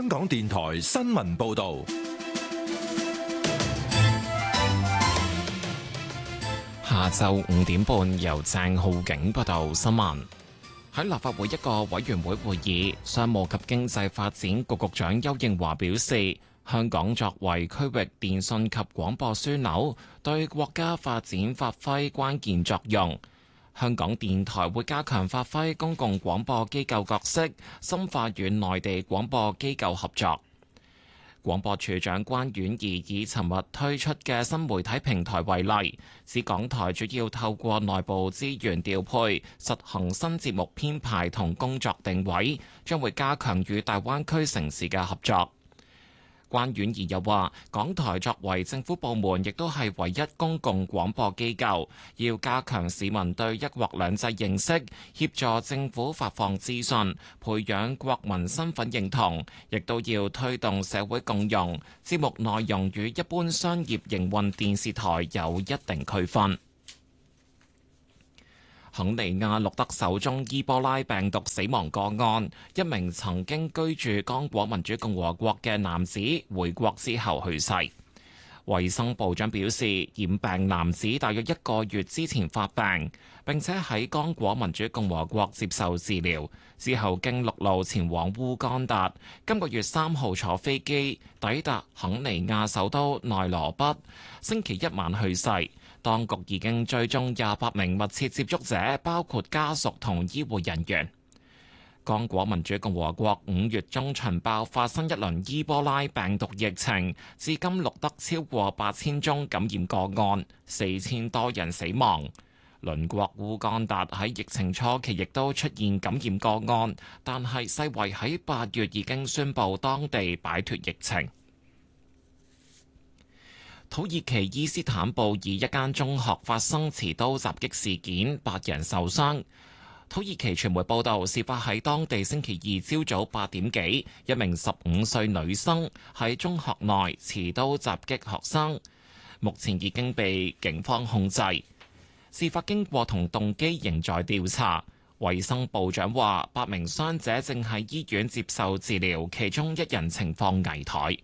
香港電台新聞報道。 下晝5點半，由鄭浩景報道新聞。喺立法會一個委員會會議，商務及經濟發展局局長丘應樺表示，香港作為區域電訊及廣播樞紐，對國家發展發揮關鍵作用。香港電台會加強發揮公共廣播機構角色，深化與內地廣播機構合作。廣播處長關婉儀以尋日推出嘅新媒體平台為例，指港台主要透過內部資源調配，實行新節目編排同工作定位，將會加強與大灣區城市嘅合作。關婉儀又話，港台作為政府部門，亦都係唯一公共廣播機構，要加強市民對一國兩制認識，協助政府發放資訊，培養國民身份認同，亦都要推動社會共融。節目內容與一般商業營運電視台有一定區分。肯尼亞錄得首宗伊波拉病毒死亡個案，一名曾經居住剛果民主共和國嘅男子回國之後去世。衛生部長表示，染病男子大約1個月之前發病，並且喺剛果民主共和國接受治療，之後經陸路前往烏干達，今個月3號坐飛機抵達肯尼亞首都內羅畢，星期一晚去世。當局已經追蹤28名密切接觸者，包括家屬同醫護人員。剛果民主共和國5月中旬爆發新一輪伊波拉病毒疫情，至今錄得超過8000宗感染個案，4000多人死亡。鄰國烏干達喺疫情初期亦都出現感染個案，但係世衛喺8月已經宣布當地擺脫疫情。土耳其伊斯坦布爾一間中學發生持刀襲擊事件，8人受傷。土耳其傳媒報道，事發喺當地星期2朝早8點幾，一名15歲女生喺中學內持刀襲擊學生，目前已經被警方控制。事發經過同動機仍在調查。衛生部長話，8名傷者正喺醫院接受治療，其中1人情況危殆。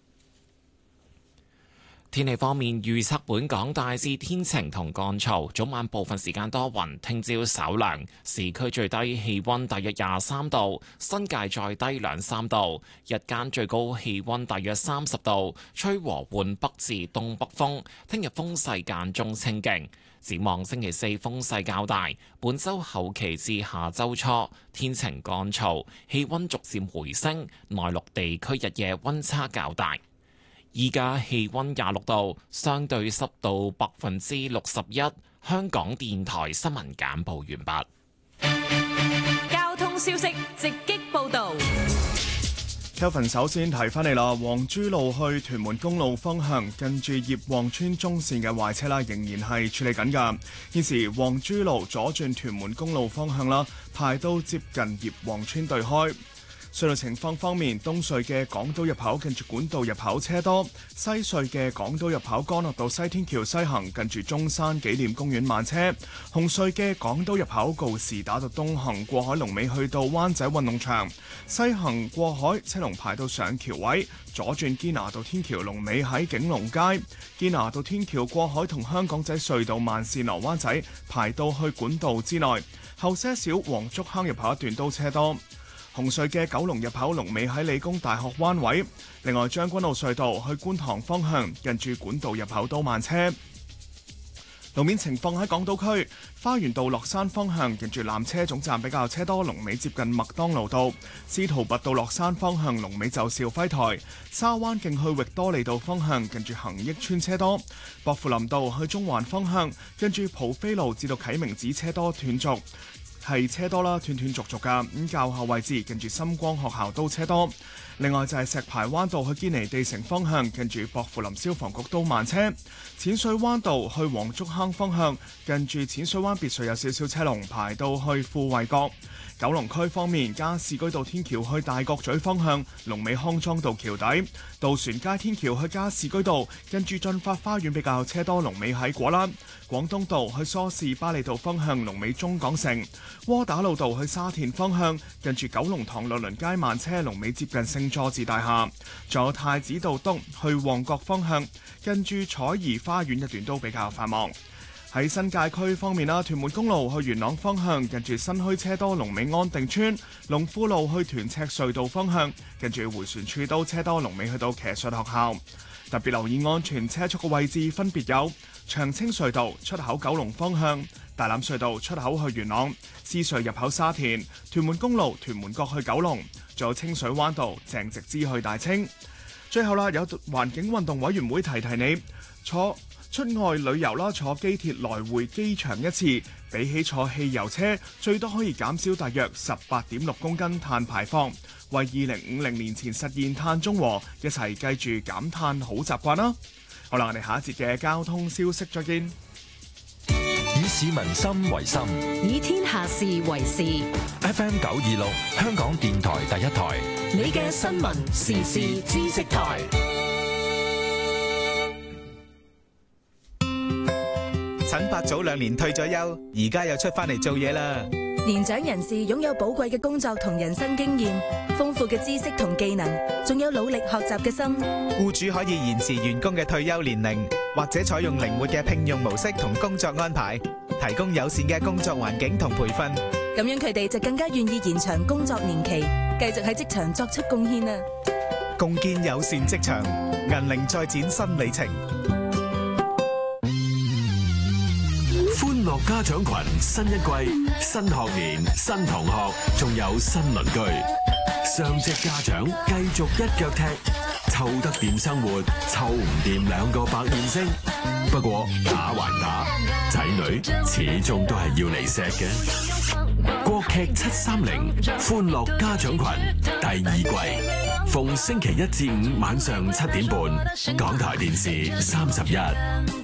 天氣方面，預測本港大致天晴同乾燥，早晚部分時間多雲，聽朝稍涼，市區最低氣溫大約23度，新界再低2-3度，日間最高氣溫大約30度，吹和緩北至東北風，聽日風勢間中清勁。展望星期4風勢較大，本週後期至下週初天晴乾燥，氣溫逐漸回升，內陸地區日夜溫差較大。依家氣溫26度，相對濕度61%。香港電台新聞簡報完畢。交通消息直擊報導。 Kevin 首先提翻你啦，黃珠路去屯門公路方向，近住葉旺村中線嘅壞車啦，仍然係處理緊㗎。現時黃珠路左轉屯門公路方向啦，排到接近葉旺村對開。隧道情況方面，東隧嘅港島入口近住管道入口車多，西隧嘅港島入口干諾道西天橋西行近住中山紀念公園慢車，紅隧嘅港島入口告士打道東行過海龍尾去到灣仔運動場，西行過海車龍排到上橋位，左轉堅拿道天橋龍尾喺景隆街，堅拿道天橋過海同香港仔隧道慢線落灣仔排到去管道之內，後些少黃竹坑入口一段都車多。紅隧嘅九龍入口龍尾喺理工大學灣位，另外將軍澳隧道去觀塘方向近住管道入口都慢車。路面情況喺港島區花園道落山方向近住纜車總站比較車多，龍尾接近麥當勞道；司徒拔道落山方向龍尾就兆輝台；沙灣徑去域多利道方向近住恒益村車多；薄扶林道去中環方向近住蒲飛路至到啟明寺車多斷續。係車多啦，斷斷續續㗎。咁較後位置近住深光學校都車多。另外就係石排灣道去堅尼地城方向，近住薄扶林消防局都慢車。淺水灣道去黃竹坑方向，近住淺水灣別墅有少少車龍排到去富衛閣。 九龍區方面，加士居道天橋去大角咀方向，龍尾康莊道橋底；渡船街天橋去加士居道，跟住進發花園比較車多，龍尾喺果欄；廣東道去梳士巴利道方向，龍尾中港城；窩打老道去沙田方向，跟住九龍塘律倫街慢車，龍尾接近聖佐治大廈；仲有太子道東去旺角方向，跟住彩怡花園一段都比較繁忙。喺新界區方面啦，屯門公路去元朗方向，近住新墟車多，龍尾安定村；龍富路去屯赤隧道方向，近住迴旋處都車多，龍尾去到騎術學校。特別留意安全車速嘅位置分別有長青隧道出口九龍方向、大欖隧道出口去元朗、獅隧入口沙田、屯門公路屯門角去九龍，仲有清水灣道鄭直支去大清。最後啦，有環境運動委員會提你出外旅遊啦，坐機鐵來回機場一次，比起坐汽油車，最多可以減少大約18.6公斤碳排放，為2050年前實現碳中和，一齊記住減碳好習慣啦！好啦，我哋下一節嘅交通消息再見。 以市民心為心， 以天下事為事。 FM 926，香港電台第一台， 你嘅新聞時事知識台。 陳伯早2年退咗休，而家又出翻嚟做嘢啦。 年長人士擁有寶貴嘅工作同人生經驗，豐富嘅知識同技能，仲有努力學習嘅心。 僱主可以延遲員工嘅退休年齡，或者採用靈活嘅聘用模式同工作安排，提供友善嘅工作環境同培訓。 咁樣佢哋就更加願意延長工作年期，繼續喺職場作出貢獻啦。 共建友善職場，銀齡再展新里程。 歡樂家長群新一季，新學年，新同學，仲有新鄰居。雙職家長繼續一腳踢，湊得掂生活，湊唔掂2個百厭星。不過打還打，仔女始終都係要嚟錫嘅。國劇730歡樂家長群第2季，逢星期1至5晚上7點半，港台電視31。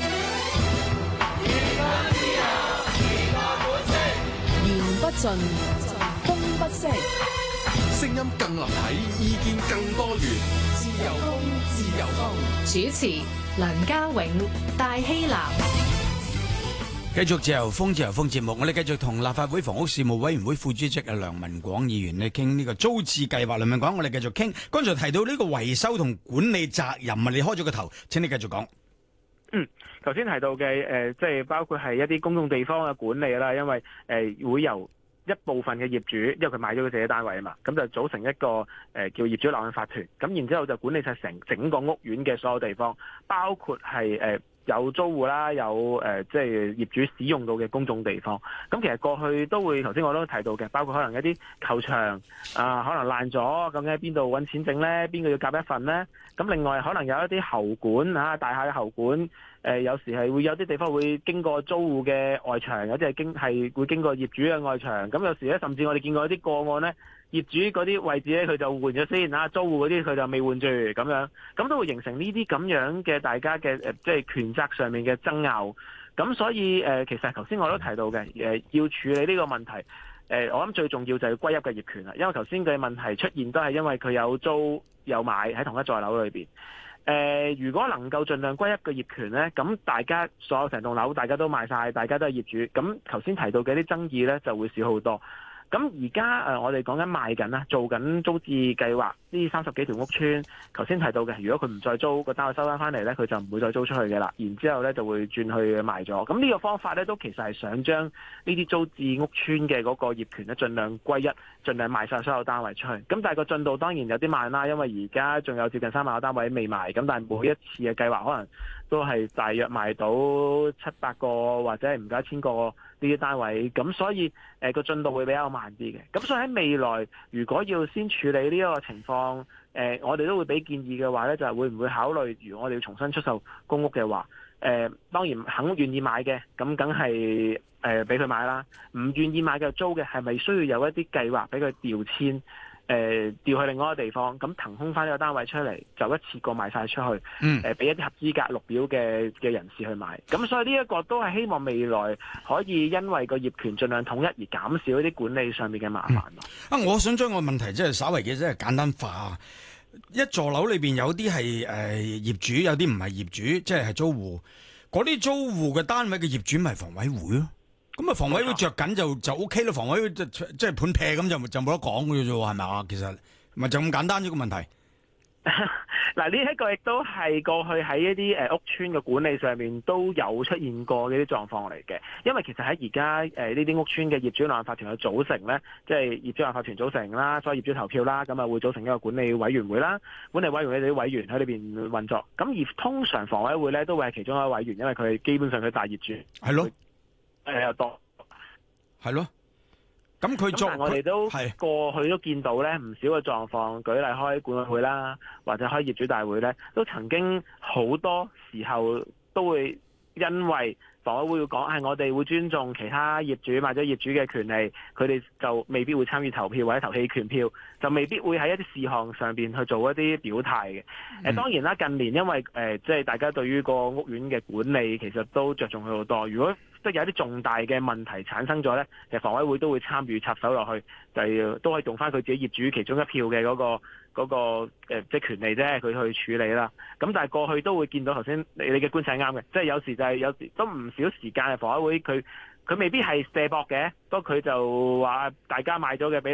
不盡，風不息， 聲音更立體，意見更多元，自由風，自由風。 主持梁家永、戴希南。 繼續自由風節目，我哋繼續同立法會房屋事務委員會副主席梁文廣議員咧傾呢個租置計劃。梁文廣，我哋繼續傾。剛才提到呢個維修同管理責任啊，你開咗個頭，請你繼續講。 頭先提到嘅即係包括係一啲公眾地方嘅管理啦，因為會由一部分嘅業主，因為佢買咗佢自己單位啊嘛，咁就組成一個叫業主立案法團，咁然之後就管理晒整個屋苑嘅所有地方，包括係有租戶啦，有即係業主使用到嘅公眾地方。咁其實過去都會頭先我都提到嘅，包括可能一啲球場可能爛咗，究竟喺邊度揾錢整呢？邊個要夾一份呢？咁另外可能有一啲喉管大廈嘅喉管。有時係會有啲地方會經過租戶嘅外牆，有啲係會經過業主嘅外牆。咁有時咧，甚至我哋見過一啲個案咧，業主嗰啲位置咧佢就換咗先，租戶嗰啲佢就未換住咁樣，咁都會形成呢啲咁樣嘅大家嘅即係權責上面嘅爭拗。咁所以其實頭先我都提到嘅要處理呢個問題，我諗最重要就係歸入嘅業權啦。因為頭先嘅問題出現都係因為佢有租有買喺同一座樓裏邊。如果能夠盡量歸一個業權呢，咁大家所有成棟樓大家都賣晒，大家都係業主，咁頭先提到嘅啲爭議呢就會少好多。咁而家我哋講緊賣緊啦，做緊租置計劃，呢30幾條屋邨，頭先提到嘅，如果佢唔再租個單位收翻嚟呢，佢就唔會再租出去嘅啦。然之後呢就會轉去賣咗。咁呢個方法呢，都其實係想將呢啲租置屋邨嘅嗰個業權呢，盡量歸一，盡量賣晒所有單位出去。咁但係個進度當然有啲慢啦，因為而家仲有接近3萬個單位未賣。咁但係每一次嘅計劃可能都係大約賣到700個或者係唔夠1000個呢啲單位。咁所以個進度會比較慢啲嘅。咁所以喺未來如果要先處理呢一個情況，我哋都會俾建議嘅話呢，就係會唔會考慮，如果我哋要重新出售公屋嘅話，當然願意買嘅，咁梗係俾佢買啦。唔願意買嘅租嘅，係咪需要有一啲計劃俾佢調遷？ 調去另外一個地方，咁騰空翻呢個單位出嚟，就一次過賣晒出去，俾一啲合資格綠表嘅人士去買。咁所以呢一個都係希望未來可以因為個業權盡量統一而減少一啲管理上面嘅麻煩咯。 我想將個問題即係稍微嘅即係簡單化。一座樓裏邊有啲係業主，有啲唔係業主，即係租戶。嗰啲租戶嘅單位嘅業主咪房委會咯。咁啊，房委會着緊就 OK 咯。房委會即係盤劈咁就冇得講嘅啫喎，係咪啊？其實咪就咁簡單呢個問題。 嗱，呢一個亦都係過去喺一啲屋邨嘅管理上面都有出現過嘅啲狀況嚟嘅。因為其實喺而家呢啲屋邨嘅業主立案法團嘅組成咧，即係業主立案法團組成啦，所以業主投票啦，咁啊會組成一個管理委員會啦。管理委員會啲委員喺裏邊運作。咁而通常房委會咧都會係其中一位委員，因為佢基本上佢大業主。 係咯。 又多。 係咯。咁佢但我哋都過去都見到咧唔少嘅狀況，舉例開管委會啦，或者開業主大會咧，都曾經好多時候都會因為房委會要講我哋會尊重其他業主或者業主嘅權利，佢哋就未必會參與投票或者投棄權票，就未必會喺一啲事項上邊去做一啲表態嘅。當然啦，近年因為即係大家對於個屋苑嘅管理其實都着重佢好多，如果即係有啲重大嘅問題產生咗咧，其實房委會都會參與插手落去，就都可以用翻佢自己業主其中一票嘅嗰個即係權利啫，佢去處理啦。咁但係過去都會見到頭先你嘅觀察係啱嘅，即係有時就係有時都唔少時間係房委會佢未必係卸膊嘅，不過佢就話大家買咗嘅俾